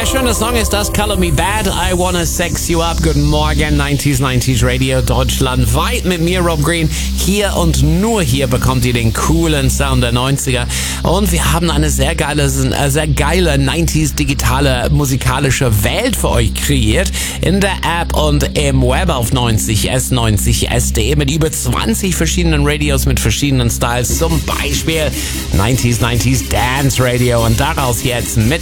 Sehr schöner Song ist das, Color Me Bad, I Wanna Sex You Up. Guten Morgen, 90s Radio deutschlandweit mit mir, Rob Green. Hier und nur hier bekommt ihr den coolen Sound der 90er. Und wir haben eine sehr geile 90s digitale musikalische Welt für euch kreiert. In der App und im Web auf 90s.de mit über 20 verschiedenen Radios mit verschiedenen Styles. Zum Beispiel 90s Dance Radio. Und daraus jetzt mit